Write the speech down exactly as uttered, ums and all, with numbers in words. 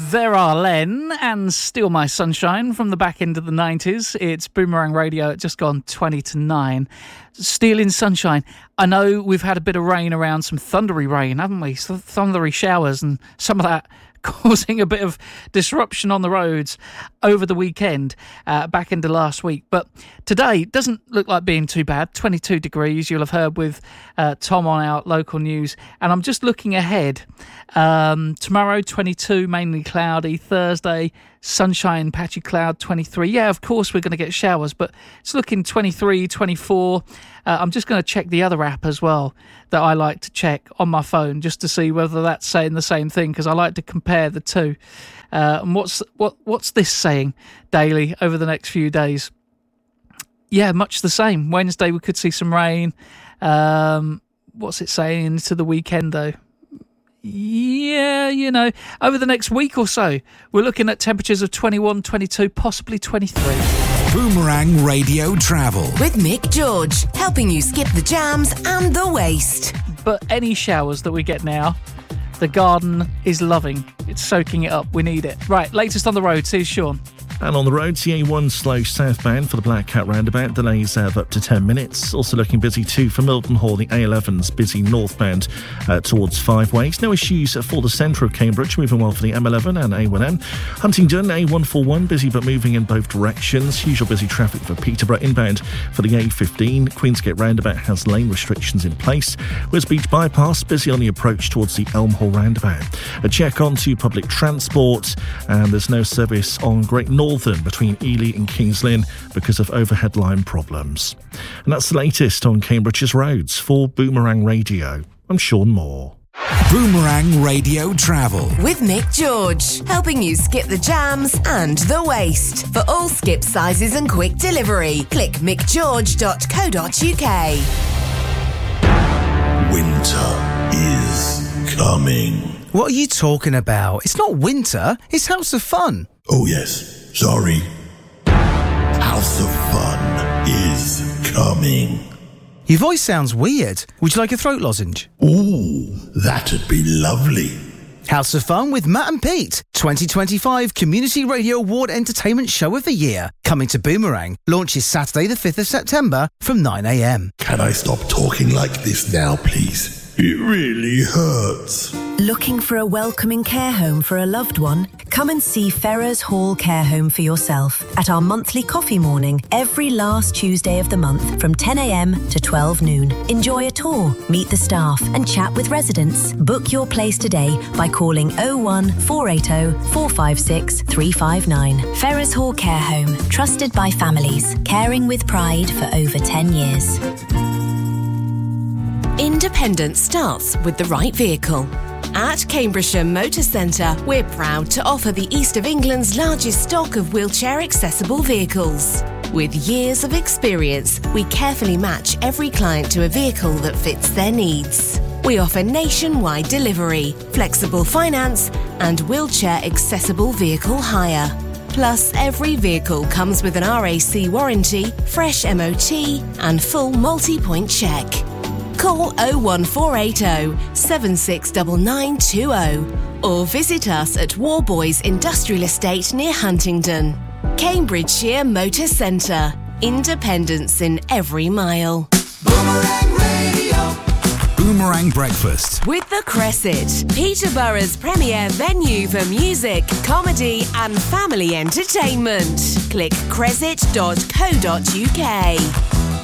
There are Len and Steal My Sunshine from the back end of the nineties. It's Boomerang Radio at just gone twenty to nine. Stealing Sunshine. I know we've had a bit of rain around, some thundery rain, haven't we? Some thundery showers, and some of that causing a bit of disruption on the roads over the weekend, uh, back into last week. But today doesn't look like being too bad. twenty-two degrees, you'll have heard with uh, Tom on our local news. And I'm just looking ahead. Um, tomorrow, twenty-two, mainly cloudy. Thursday, sunshine, patchy cloud, twenty-three. Yeah, of course we're going to get showers, but it's looking twenty-three, twenty-four. Uh, I'm just going to check the other app as well that I like to check on my phone just to see whether that's saying the same thing, because I like to compare the two. Uh, and what's what what's this saying daily over the next few days? Yeah, much the same. Wednesday we could see some rain. Um, what's it saying into the weekend though? Yeah, you know, over the next week or so, we're looking at temperatures of twenty-one, twenty-two, possibly twenty-three. Boomerang Radio Travel with Mick George, helping you skip the jams and the waste. But any showers that we get now, the garden is loving. It's soaking it up. We need it. Right, latest on the road. Here's Sean. And on the road, C A one slow southbound for the Black Cat roundabout, delays of up to ten minutes. Also looking busy too for Milton Hall, the A eleven's busy northbound uh, towards Five Ways. No issues for the centre of Cambridge, moving well for the M eleven and A one M. Huntingdon, A one forty-one, busy but moving in both directions. Usual busy traffic for Peterborough inbound for the A fifteen. Queensgate roundabout has lane restrictions in place. West Beach bypass, busy on the approach towards the Elm Hall roundabout. A check on to public transport, and there's no service on Great Northern between Ely and Kings Lynn because of overhead line problems. And that's the latest on Cambridge's roads. For Boomerang Radio, I'm Sean Moore. Boomerang Radio Travel with Mick George, helping you skip the jams and the waste. For all skip sizes and quick delivery, click mick george dot co dot uk. Winter is coming. What are you talking about? It's not winter, it's House of Fun. Oh yes. Sorry. House of Fun is coming. Your voice sounds weird. Would you like a throat lozenge? Ooh, that'd be lovely. House of Fun with Matt and Pete, twenty twenty-five Community Radio Award Entertainment Show of the Year. Coming to Boomerang. Launches Saturday the fifth of September from nine a.m. Can I stop talking like this now, please? It really hurts. Looking for a welcoming care home for a loved one? Come and see Ferrers Hall Care Home for yourself at our monthly coffee morning every last Tuesday of the month from ten a.m. to twelve noon. Enjoy a tour, meet the staff and chat with residents. Book your place today by calling oh one four eight oh four five six three five nine. Ferrers Hall Care Home, trusted by families, caring with pride for over ten years. Independence starts with the right vehicle. At Cambridgeshire Motor Centre, we're proud to offer the East of England's largest stock of wheelchair-accessible vehicles. With years of experience, we carefully match every client to a vehicle that fits their needs. We offer nationwide delivery, flexible finance, and wheelchair-accessible vehicle hire. Plus, every vehicle comes with an R A C warranty, fresh M O T, and full multi-point check. Call oh one four eight oh seven six nine nine two oh or visit us at Warboys Industrial Estate near Huntingdon. Cambridgeshire Motor Centre. Independence in every mile. Boomerang Radio. Boomerang Breakfast with The Cresset, Peterborough's premier venue for music, comedy and family entertainment. Click cresset dot co dot uk.